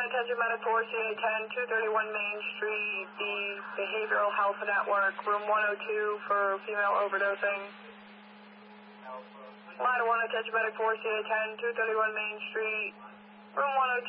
attention medic 4, CA10, 231 Main Street, the Behavioral Health Network, room 102 for female overdosing. Line 1, attention medic 4, CA10, 231 Main Street, room 102.